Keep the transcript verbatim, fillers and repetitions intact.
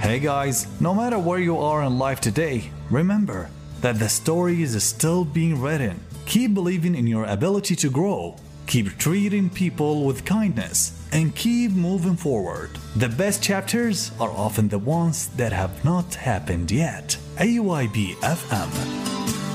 Hey guys, no matter where you are in life today, remember that the story is still being written. Keep believing in your ability to grow. Keep treating people with kindness and keep moving forward. The best chapters are often the ones that have not happened yet. A Y B F M